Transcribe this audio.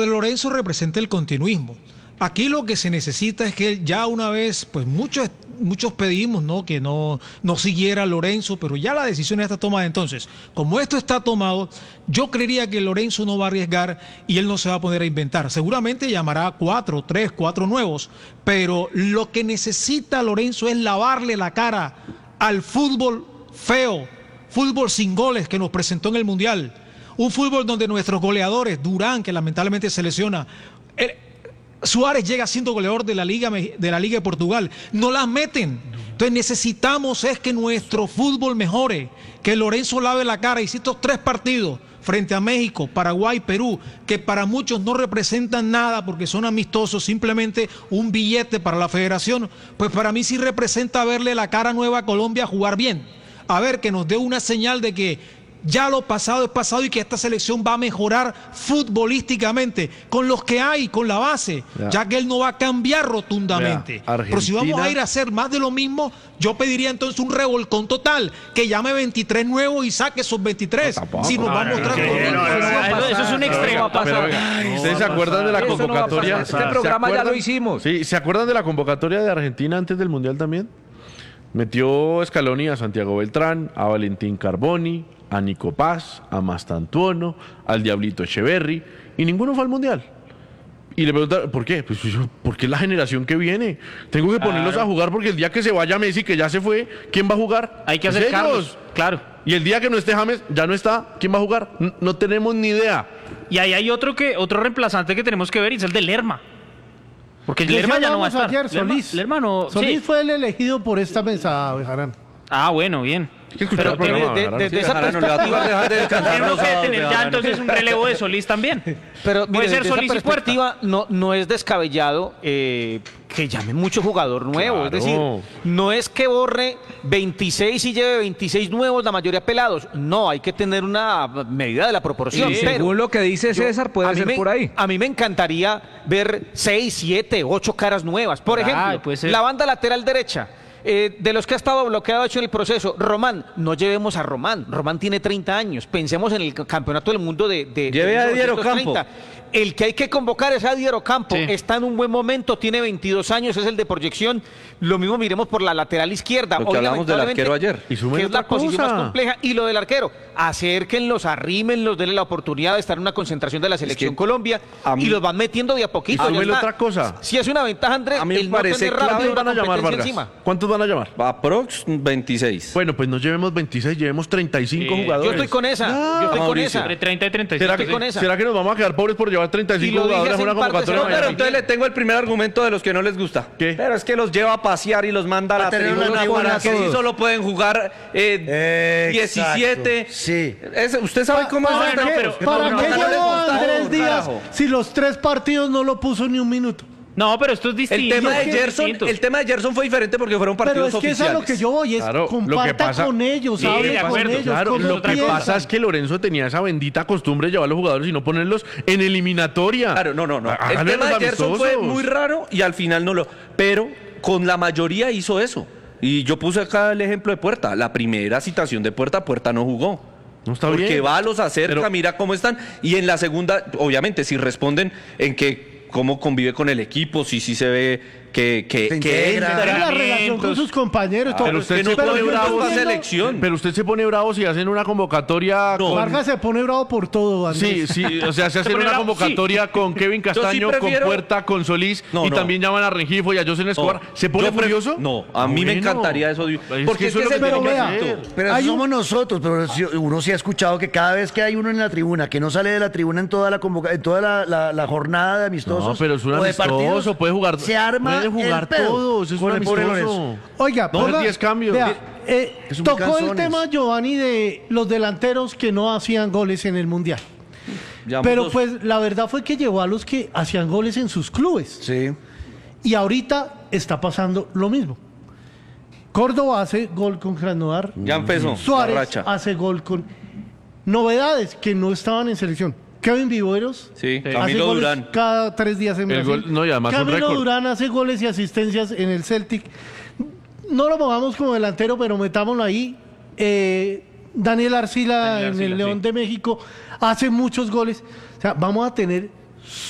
de Lorenzo representa el continuismo. Aquí lo que se necesita es que ya una vez, pues muchos pedimos, ¿no?, que no siguiera Lorenzo, pero ya la decisión ya está tomada. Entonces, como esto está tomado, yo creería que Lorenzo no va a arriesgar y él no se va a poner a inventar. Seguramente llamará a 4 nuevos, pero lo que necesita Lorenzo es lavarle la cara al fútbol feo, fútbol sin goles que nos presentó en el Mundial. Un fútbol donde nuestros goleadores, Durán, que lamentablemente se lesiona, Suárez llega siendo goleador de la Liga de Portugal, no las meten. Entonces necesitamos es que nuestro fútbol mejore, que Lorenzo lave la cara. Y si estos 3 partidos frente a México, Paraguay, Perú, que para muchos no representan nada porque son amistosos, simplemente un billete para la federación, pues para mí sí representa verle la cara nueva a Colombia jugar bien. A ver, que nos dé una señal de que ya lo pasado es pasado y que esta selección va a mejorar futbolísticamente con los que hay, con la base, ya que él no va a cambiar rotundamente. Pero si vamos a ir a hacer más de lo mismo, yo pediría entonces un revolcón total, que llame 23 nuevos y saque esos 23. Si nos va a mostrar eso es un extremo. ¿Ustedes se acuerdan de la convocatoria? Este programa ya lo hicimos. Sí, ¿se acuerdan de la convocatoria de Argentina antes del Mundial también? Metió Scaloni a Santiago Beltrán, a Valentín Carboni, a Nico Paz, a Mastantuono, al Diablito Echeverry, y ninguno fue al Mundial. Y le preguntaron, ¿por qué? Pues porque es la generación que viene. Tengo que ponerlos a jugar porque el día que se vaya Messi, que ya se fue, ¿quién va a jugar? Hay que acercarlos, claro. Y el día que no esté James, ya no está, ¿quién va a jugar? No tenemos ni idea. Y ahí hay otro reemplazante que tenemos que ver, y es el de Lerma. Porque el Lerma ya no va a estar. Ayer, Solís. Solís fue el elegido por esta mesa, Bejarán. Ah, bueno, bien. Pero desde esa perspectiva tenemos que tener ya entonces un relevo de Solís también. Pero puede ser desde Solís esa y Puerta. perspectiva no es descabellado que llame mucho jugador nuevo. Claro. Es decir, no es que borre 26 y lleve 26 nuevos, la mayoría pelados. No, hay que tener una medida de la proporción. Y según lo que dice César, puede ser por ahí. A mí me encantaría ver 6, 7, 8 caras nuevas. Por ejemplo, la banda lateral derecha. De los que ha estado bloqueado hecho en el proceso, Román, no llevemos a Román. Román tiene 30 años. Pensemos en el campeonato del mundo de Lleve a Dier Ocampo. El que hay que convocar es a Dier Ocampo. Sí. Está en un buen momento, tiene 22 años, es el de proyección. Lo mismo miremos por la lateral izquierda. Lo que hablamos del arquero ayer. Y que es la posición más compleja. Y lo del arquero. Acérquenlos, arrímenlos, denle la oportunidad de estar en una concentración de la Selección Colombia y los van metiendo de a poquito. Súmele otra cosa. Si es una ventaja, Andrés, A mí me el no parece tener clave. rápido ¿Cuántos van a una llamar, competencia Vargas? encima. ¿Cuántos van a llamar? Aprox 26. Bueno, pues no llevemos 26, llevemos 35 jugadores. Yo estoy con esa. Yo estoy con Mauricio. esa. Entre 30 y 35. ¿Será estoy con esa. ¿Será que nos vamos a quedar pobres por llevar 35 Y lo dije jugadores a hace una un par de convocatoria? semanas. Pero entonces le tengo el primer argumento de los que no les gusta. ¿Qué? Pero es que los lleva a pasear y los manda a la tener una tribuna tribuna para que todos. sí solo pueden jugar 17. Sí. ¿Usted sabe cómo es ¿Para esto? qué, ¿para qué llevó a Andrés Díaz carajo. si los 3 partidos no lo puso ni un minuto? No, pero esto es distinto. El tema de Gerson fue diferente porque fueron Pero partidos es que eso es oficiales. a lo que yo voy, es Claro, lo que comparta pasa- con ellos, Sí, hable de con acuerdo, ellos, Claro, lo que confianza. pasa es que Lorenzo tenía esa bendita costumbre de llevar a los jugadores y no ponerlos en eliminatoria. Claro, no. El Háganle tema los de Gerson fue amistosos. muy raro y al final no lo... Pero con la mayoría hizo eso. Y yo puse acá el ejemplo de Puerta. La primera citación de Puerta no jugó. No está Porque bien. va, los acerca, Pero- mira cómo están. Y en la segunda, obviamente, si responden en que cómo convive con el equipo, si sí se ve que integra. Es la relación con sus compañeros. todo. Pero usted que no se pone puede bravo. esta selección. Pero usted se pone bravo si hacen una convocatoria con... Vargas se pone bravo por todo, Andrés. Sí, o sea, se hacen pone una bravo, convocatoria con Kevin Castaño, prefiero- con Puerta, con Solís, No, y no. también llaman a Rengifo y a José Escobar. ¿Se pone Yo furioso? No, a mí me encantaría eso. Porque es que ese Pero es el vea, momento. Pero Hay eso un- somos nosotros, pero uno sí ha escuchado que cada vez que hay uno en la tribuna que no sale de la tribuna en toda en toda la jornada de amistosos, No, pero es un o de amistoso, partidos, puede jugar, se arma puede jugar el pedo todos, es un con el pobre amistoso. Lorenzo. Oiga, No, ponga- 10 cambios. vea, Que son muy tocó el cansones. tema, Giovanni, de los delanteros que no hacían goles en el Mundial. Llevamos Pero dos. pues la verdad fue que llevó a los que hacían goles en sus clubes. Sí. Y ahorita está pasando lo mismo. Córdoba hace gol con Krasnodar. Ya empezó Suárez la racha. hace gol con novedades que no estaban en selección. Kevin Viveros Sí, hace Camilo goles Durán. cada 3 días en El Brasil. gol- no, y además un Camilo récord. Durán hace goles y asistencias en el Celtic. No lo pongamos como delantero, pero metámoslo ahí. Daniel Arcila en el León de México hace muchos goles. O sea, vamos a tener